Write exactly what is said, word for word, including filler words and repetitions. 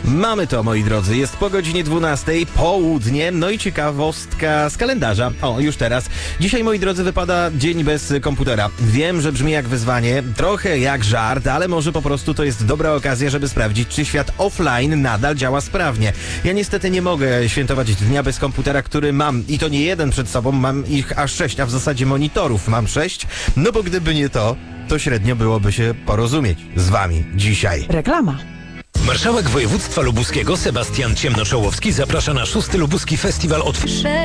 Mamy to, moi drodzy. Jest po godzinie dwunastej, południe, no i ciekawostka z kalendarza. O, już teraz. Dzisiaj, moi drodzy, wypada dzień bez komputera. Wiem, że brzmi jak wyzwanie, trochę jak żart, ale może po prostu to jest dobra okazja, żeby sprawdzić, czy świat offline nadal działa sprawnie. Ja niestety nie mogę świętować dnia bez komputera, który mam, i to nie jeden przed sobą, mam ich aż sześć, a w zasadzie monitorów mam sześć, no bo gdyby nie to, to średnio byłoby się porozumieć z wami dzisiaj. Reklama. Marszałek województwa lubuskiego Sebastian Ciemnoszołowski zaprasza na szósty Lubuski Festiwal Otwarty.